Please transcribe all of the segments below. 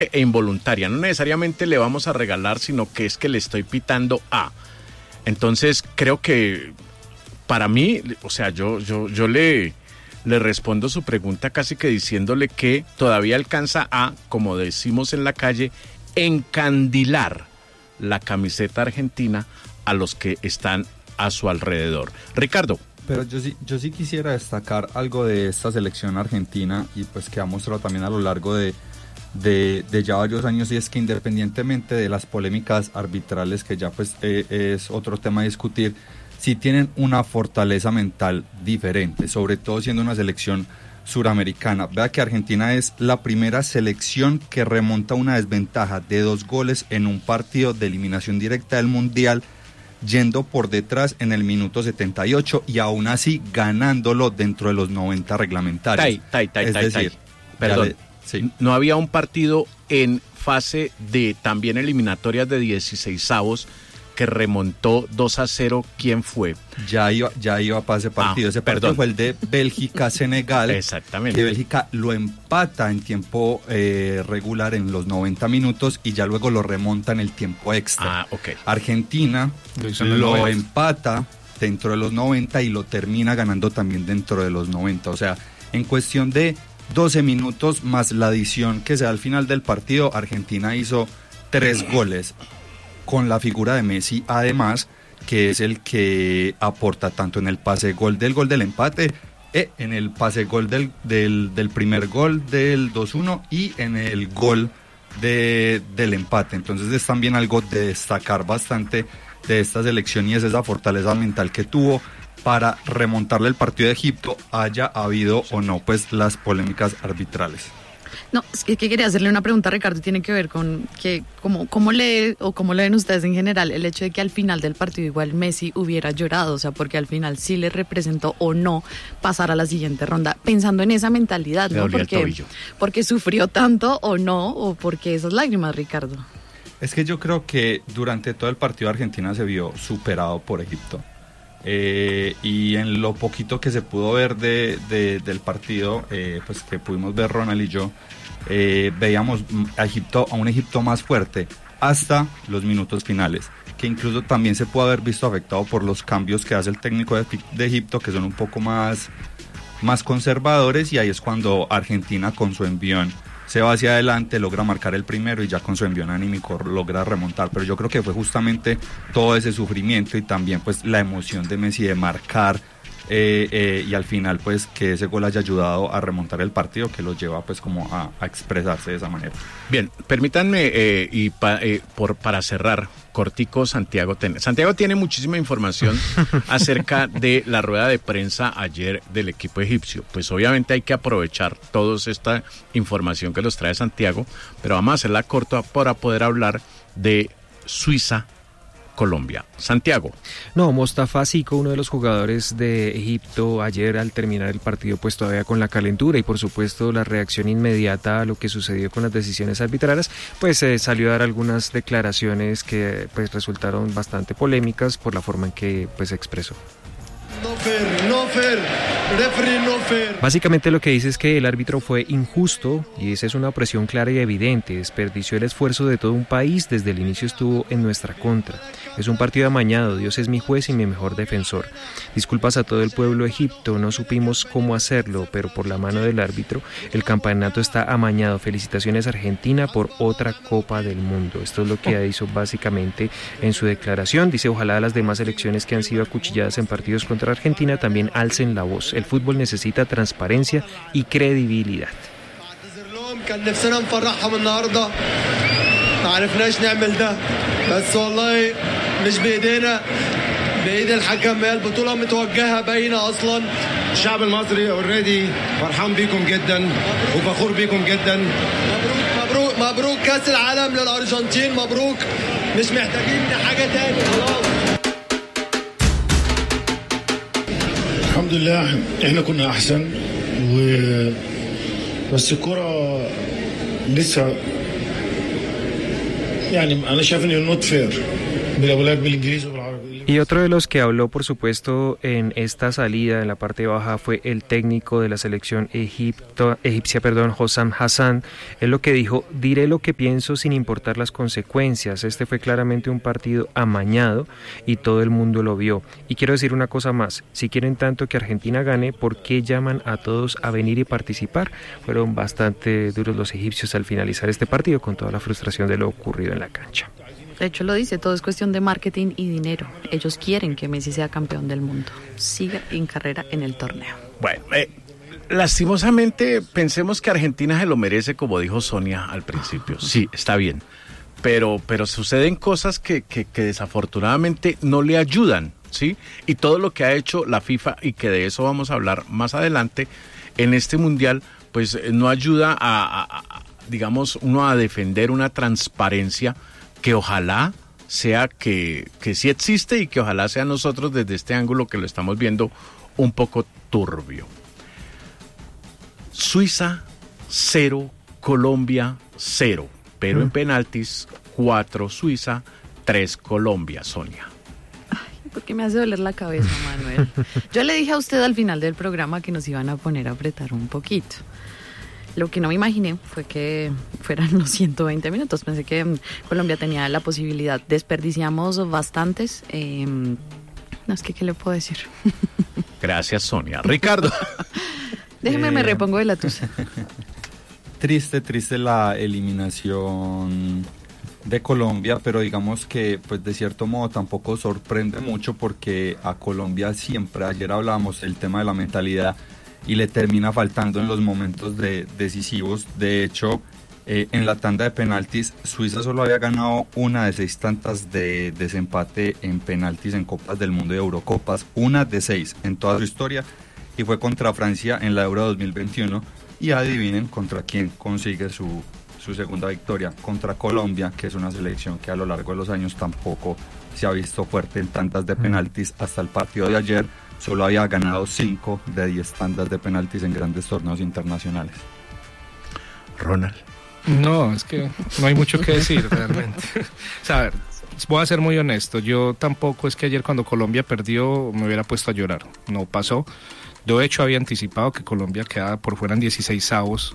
e involuntaria. No necesariamente le vamos a regalar, sino que es que le estoy pitando a. Entonces, creo que para mí, o sea, yo le respondo su pregunta casi que diciéndole que todavía alcanza a, como decimos en la calle, encandilar la camiseta argentina a los que están a su alrededor. Ricardo. Pero yo sí quisiera destacar algo de esta selección argentina y pues que ha mostrado también a lo largo de ya varios años, y es que independientemente de las polémicas arbitrales, que ya pues es otro tema a discutir, sí tienen una fortaleza mental diferente, sobre todo siendo una selección suramericana. Vea que Argentina es la primera selección que remonta una desventaja de 2 goles en un partido de eliminación directa del Mundial, yendo por detrás en el minuto 78 y aún así ganándolo dentro de los 90 reglamentarios. Perdón, sí. No había un partido en fase de también eliminatorias de 16avos que remontó 2-0. ¿Quién fue? Ya iba para ese partido. Ese partido fue el de Bélgica-Senegal. Exactamente. Que Bélgica lo empata en tiempo regular en los 90 minutos y ya luego lo remonta en el tiempo extra. Okay. Argentina lo empata dentro de los 90 y lo termina ganando también dentro de los 90. O sea, en cuestión de 12 minutos más la adición que se da al final del partido, Argentina hizo 3 goles. Con la figura de Messi, además, que es el que aporta tanto en el pase gol del empate, en el pase gol del primer gol del 2-1 y en el gol del empate. Entonces es también algo de destacar bastante de esta selección, y es esa fortaleza mental que tuvo para remontarle el partido de Egipto, haya habido o no pues las polémicas arbitrales. No, es que quería hacerle una pregunta a Ricardo, tiene que ver con que cómo leen ustedes en general el hecho de que al final del partido igual Messi hubiera llorado, o sea, porque al final sí le representó o no pasar a la siguiente ronda, pensando en esa mentalidad, ¿no? Porque sufrió tanto o no, o porque esas lágrimas, Ricardo. Es que yo creo que durante todo el partido Argentina se vio superado por Egipto. Y en lo poquito que se pudo ver del partido, pues que pudimos ver Ronald y yo, veíamos a un Egipto más fuerte hasta los minutos finales, que incluso también se pudo haber visto afectado por los cambios que hace el técnico de Egipto, que son un poco más conservadores, y ahí es cuando Argentina con su envión se va hacia adelante, logra marcar el primero y ya con su envión anímico logra remontar. Pero yo creo que fue justamente todo ese sufrimiento y también pues la emoción de Messi de marcar y al final pues que ese gol haya ayudado a remontar el partido, que lo lleva pues como a expresarse de esa manera. Bien, permítanme para cerrar cortico, Santiago tiene muchísima información acerca de la rueda de prensa ayer del equipo egipcio. Pues obviamente hay que aprovechar toda esta información que nos trae Santiago, pero vamos a hacerla corta para poder hablar de Suiza, Colombia. Santiago. No, Mostafa Siko, uno de los jugadores de Egipto, ayer al terminar el partido pues todavía con la calentura y por supuesto la reacción inmediata a lo que sucedió con las decisiones arbitrarias, pues salió a dar algunas declaraciones que pues resultaron bastante polémicas por la forma en que pues se expresó. No fair, referee no fair. Básicamente lo que dice es que el árbitro fue injusto y esa es una presión clara y evidente, desperdició el esfuerzo de todo un país, desde el inicio estuvo en nuestra contra. Es un partido amañado, Dios es mi juez y mi mejor defensor. Disculpas a todo el pueblo de Egipto, no supimos cómo hacerlo, pero por la mano del árbitro el campeonato está amañado. Felicitaciones Argentina por otra Copa del Mundo. Esto es lo que hizo básicamente en su declaración. Dice, ojalá las demás selecciones que han sido acuchilladas en partidos contra Argentina también alcen la voz. El fútbol necesita transparencia y credibilidad. بإيد الحكم البطولة متوجهة باينة أصلا. الشعب المصري اوريدي فرحان بيكم جدا وفخور بيكم جدا. مبروك مبروك كأس العالم للأرجنتين، مبروك، مش محتاجين حاجة تاني خلاص. الحمد لله احنا كنا أحسن بس الكرة لسه يعني أنا شايف إنه نوت فير بالأولاد بالإنجليزي وبالعربي. Y otro de los que habló, por supuesto, en esta salida, en la parte baja, fue el técnico de la selección egipcia, Hossam Hassan. Él lo que dijo: diré lo que pienso sin importar las consecuencias. Este fue claramente un partido amañado y todo el mundo lo vio. Y quiero decir una cosa más: si quieren tanto que Argentina gane, ¿por qué llaman a todos a venir y participar? Fueron bastante duros los egipcios al finalizar este partido, con toda la frustración de lo ocurrido en la cancha. De hecho lo dice, todo es cuestión de marketing y dinero. Ellos quieren que Messi sea campeón del mundo, siga en carrera en el torneo. Bueno, lastimosamente pensemos que Argentina se lo merece, como dijo Sonia al principio. Sí, está bien, pero suceden cosas que desafortunadamente no le ayudan, ¿sí? Y todo lo que ha hecho la FIFA, y que de eso vamos a hablar más adelante, en este mundial, pues no ayuda digamos, uno a defender una transparencia que ojalá sea que sí existe, y que ojalá sea nosotros desde este ángulo que lo estamos viendo un poco turbio. Suiza 0, Colombia 0, pero en penaltis 4 Suiza, 3 Colombia, Sonia. ¿Por qué me hace doler la cabeza, Manuel? Yo le dije a usted al final del programa que nos iban a poner a apretar un poquito. Lo que no me imaginé fue que fueran los 120 minutos. Pensé que Colombia tenía la posibilidad. Desperdiciamos bastantes. No, es que, ¿qué le puedo decir? Gracias, Sonia. Ricardo. Déjeme, me repongo de la tusa. Triste la eliminación de Colombia, pero digamos que pues de cierto modo tampoco sorprende mucho, porque a Colombia siempre, ayer hablábamos del tema de la mentalidad, y le termina faltando en los momentos decisivos. De hecho, en la tanda de penaltis, Suiza solo había ganado una de 6 tandas de desempate en penaltis en Copas del Mundo y Eurocopas, una de 6 en toda su historia, y fue contra Francia en la Euro 2021, y adivinen contra quién consigue su segunda victoria, contra Colombia, que es una selección que a lo largo de los años tampoco se ha visto fuerte en tandas de penaltis. Hasta el partido de ayer solo había ganado 5 de 10 tandas de penaltis en grandes torneos internacionales. Ronald. No, es que no hay mucho que decir realmente. O sea, a ver, voy a ser muy honesto, yo tampoco es que ayer cuando Colombia perdió me hubiera puesto a llorar, no pasó. Yo de hecho había anticipado que Colombia quedaba por fuera en 16avos.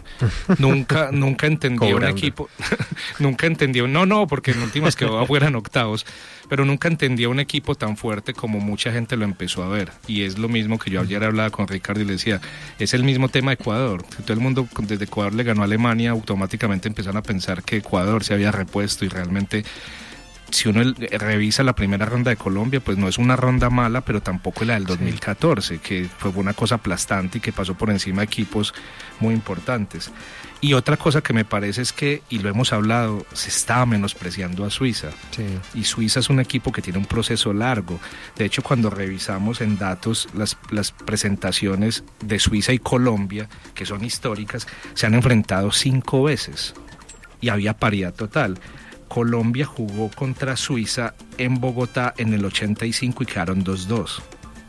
Nunca entendí un equipo. Nunca entendí, porque en últimas quedó afuera en octavos. Pero nunca entendí un equipo tan fuerte como mucha gente lo empezó a ver. Y es lo mismo que yo ayer hablaba con Ricardo y le decía, es el mismo tema de Ecuador. Todo el mundo desde Ecuador le ganó a Alemania, automáticamente empezaron a pensar que Ecuador se había repuesto, y realmente, si uno revisa la primera ronda de Colombia, pues no es una ronda mala, pero tampoco la del 2014, que fue una cosa aplastante y que pasó por encima de equipos muy importantes. Y otra cosa que me parece es que, y lo hemos hablado, se estaba menospreciando a Suiza. Sí. Y Suiza es un equipo que tiene un proceso largo. De hecho, cuando revisamos en datos las presentaciones de Suiza y Colombia, que son históricas, se han enfrentado 5 veces y había paridad total. Colombia jugó contra Suiza en Bogotá en el 85 y quedaron 2-2.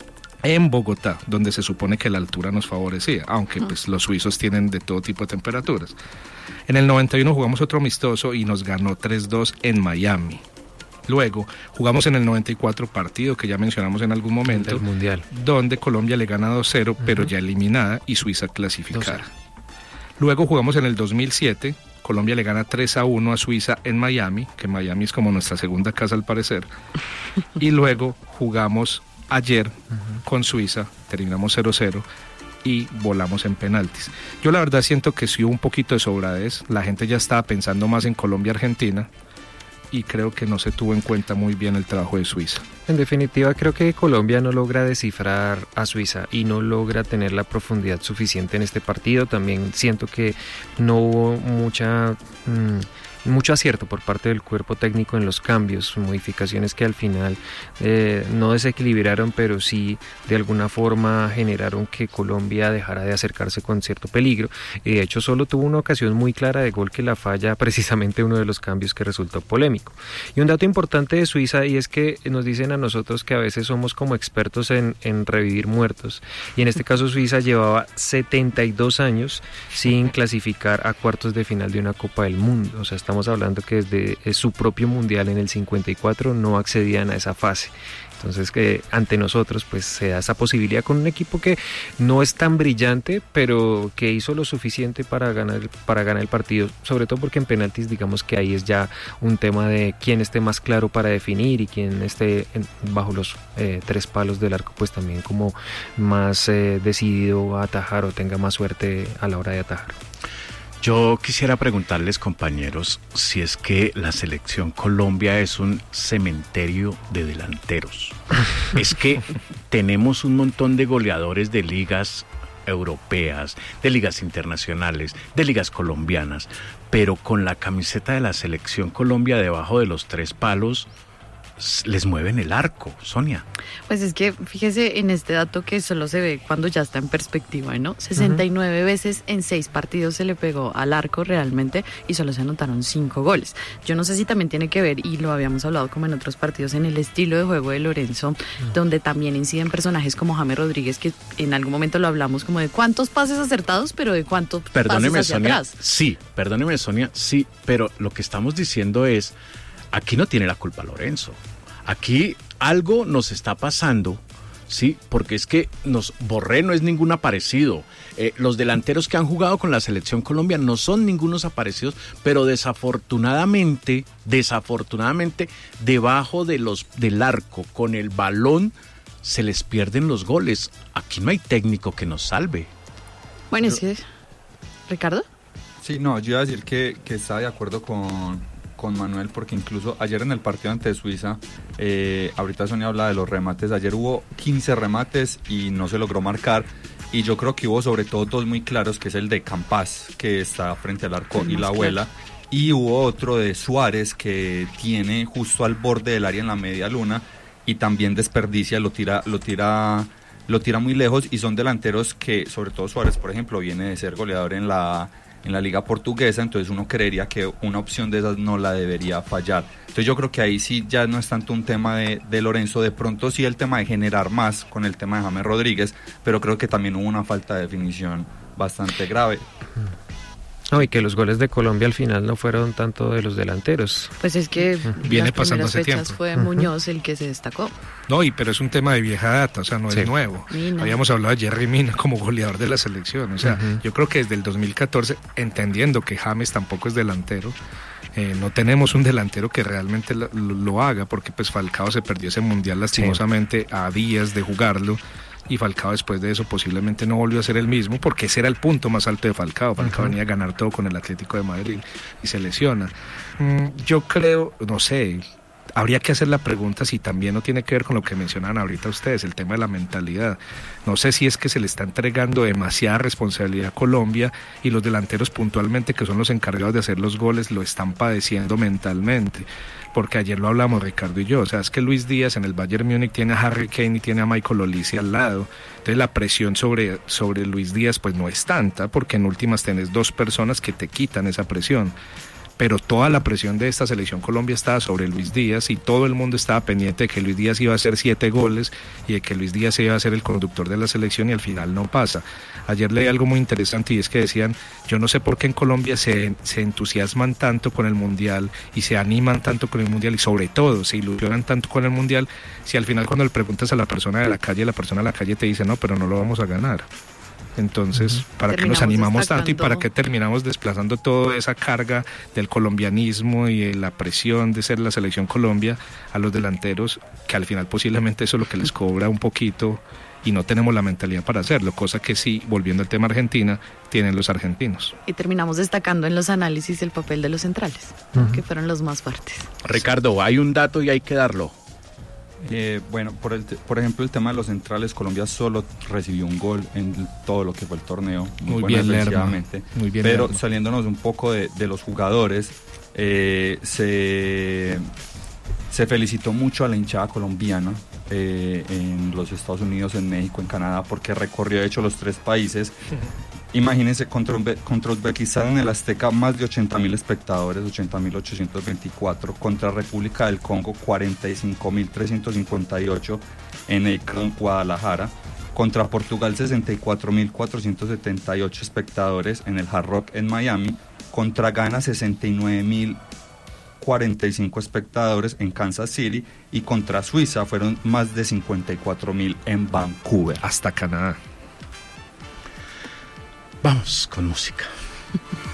En Bogotá, donde se supone que la altura nos favorecía, aunque pues los suizos tienen de todo tipo de temperaturas. En el 91 jugamos otro amistoso y nos ganó 3-2 en Miami. Luego jugamos en el 94 partido que ya mencionamos en algún momento, el Mundial, donde Colombia le gana 2-0, pero ya eliminada, y Suiza clasificada. Luego jugamos en el 2007, Colombia le gana 3-1 a Suiza en Miami, que Miami es como nuestra segunda casa al parecer. Y luego jugamos ayer con Suiza, terminamos 0-0 y volamos en penaltis. Yo la verdad siento que sí hubo un poquito de sobradez, la gente ya estaba pensando más en Colombia-Argentina, y creo que no se tuvo en cuenta muy bien el trabajo de Suiza. En definitiva, creo que Colombia no logra descifrar a Suiza y no logra tener la profundidad suficiente en este partido. También siento que no hubo mucho acierto por parte del cuerpo técnico en los cambios, modificaciones que al final no desequilibraron, pero sí de alguna forma generaron que Colombia dejara de acercarse con cierto peligro, y de hecho solo tuvo una ocasión muy clara de gol que la falla precisamente uno de los cambios que resultó polémico. Y un dato importante de Suiza, y es que nos dicen a nosotros que a veces somos como expertos en revivir muertos, y en este caso Suiza llevaba 72 años sin clasificar a cuartos de final de una Copa del Mundo. O sea, estamos hablando que desde su propio mundial en el 54 no accedían a esa fase, Entonces que ante nosotros pues se da esa posibilidad con un equipo que no es tan brillante, pero que hizo lo suficiente para ganar el partido, sobre todo porque en penaltis digamos que ahí es ya un tema de quién esté más claro para definir y quién esté bajo los 3 palos del arco, pues también como más decidido a atajar o tenga más suerte a la hora de atajar. Yo quisiera preguntarles, compañeros, si es que la selección Colombia es un cementerio de delanteros. Es que tenemos un montón de goleadores de ligas europeas, de ligas internacionales, de ligas colombianas, pero con la camiseta de la selección Colombia debajo de los 3 palos, les mueven el arco, Sonia. Pues es que fíjese en este dato que solo se ve cuando ya está en perspectiva, ¿no? 69 veces en 6 partidos se le pegó al arco realmente y solo se anotaron 5 goles. Yo no sé si también tiene que ver, y lo habíamos hablado como en otros partidos, en el estilo de juego de Lorenzo, donde también inciden personajes como James Rodríguez, que en algún momento lo hablamos como de cuántos pases acertados, pero de cuántos pases hacia Sonia, atrás. Sí, perdóneme, Sonia, sí, pero lo que estamos diciendo es, aquí no tiene la culpa Lorenzo. Aquí algo nos está pasando, ¿sí? Porque es que Borré no es ningún aparecido. Los delanteros que han jugado con la selección Colombia no son ningunos aparecidos, pero desafortunadamente, debajo del arco, con el balón, se les pierden los goles. Aquí no hay técnico que nos salve. Bueno, es que... ¿Ricardo? Sí, no, yo iba a decir que estaba de acuerdo con Manuel, porque incluso ayer en el partido ante Suiza, ahorita Sonia habla de los remates, ayer hubo 15 remates y no se logró marcar, y yo creo que hubo sobre todo 2 muy claros, que es el de Campas, que está frente al arco y la abuela, y hubo otro de Suárez que tiene justo al borde del área en la media luna y también desperdicia, lo tira muy lejos, y son delanteros que, sobre todo Suárez, por ejemplo, viene de ser goleador en la liga portuguesa, entonces uno creería que una opción de esas no la debería fallar. Entonces yo creo que ahí sí ya no es tanto un tema de Lorenzo, de pronto sí el tema de generar más con el tema de James Rodríguez, pero creo que también hubo una falta de definición bastante grave. No, y que los goles de Colombia al final no fueron tanto de los delanteros. Pues es que viene las pasando primeras hace fechas tiempo. Fue Muñoz el que se destacó. No, pero es un tema de vieja data, o sea, no es nuevo. Mina. Habíamos hablado de Jerry Mina como goleador de la selección, o sea, yo creo que desde el 2014, entendiendo que James tampoco es delantero, no tenemos un delantero que realmente lo haga, porque pues Falcao se perdió ese mundial lastimosamente a días de jugarlo, y Falcao después de eso posiblemente no volvió a ser el mismo, porque ese era el punto más alto de Falcao. Falcao venía a ganar todo con el Atlético de Madrid y se lesiona. Yo creo, no sé, habría que hacer la pregunta si también no tiene que ver con lo que mencionaban ahorita ustedes, el tema de la mentalidad. No sé si es que se le está entregando demasiada responsabilidad a Colombia y los delanteros puntualmente, que son los encargados de hacer los goles, lo están padeciendo mentalmente. Porque ayer lo hablamos Ricardo y yo, o sea, es que Luis Díaz en el Bayern Múnich tiene a Harry Kane y tiene a Michael Olise al lado, entonces la presión sobre Luis Díaz pues no es tanta, porque en últimas tenés 2 personas que te quitan esa presión, pero toda la presión de esta selección Colombia estaba sobre Luis Díaz, y todo el mundo estaba pendiente de que Luis Díaz iba a hacer 7 goles y de que Luis Díaz iba a ser el conductor de la selección, y al final no pasa. Ayer leí algo muy interesante, y es que decían, yo no sé por qué en Colombia se entusiasman tanto con el Mundial y se animan tanto con el Mundial, y sobre todo se ilusionan tanto con el Mundial, si al final cuando le preguntas a la persona de la calle, la persona de la calle te dice, no, pero no lo vamos a ganar. Entonces, ¿para qué nos animamos tanto y para qué terminamos desplazando toda esa carga del colombianismo y de la presión de ser la selección Colombia a los delanteros, que al final posiblemente eso es lo que les cobra un poquito y no tenemos la mentalidad para hacerlo, cosa que sí, volviendo al tema Argentina, tienen los argentinos. Y terminamos destacando en los análisis el papel de los centrales, que fueron los más fuertes. Ricardo, hay un dato y hay que darlo. Bueno, por ejemplo, el tema de los centrales, Colombia solo recibió un gol en todo lo que fue el torneo, muy bien, defensivamente. Muy bien, pero Lerma. Saliéndonos un poco de los jugadores, se felicitó mucho a la hinchada colombiana en los Estados Unidos, en México, en Canadá, porque recorrió de hecho los 3 países. Imagínense, contra Uzbekistán en el Azteca más de 80.000 espectadores, 80.824, contra República del Congo 45.358 en Guadalajara, contra Portugal 64.478 espectadores en el Hard Rock en Miami, contra Ghana 69.000 45 espectadores en Kansas City, y contra Suiza fueron más de 54,000 en Vancouver. Hasta Canadá. Vamos con música.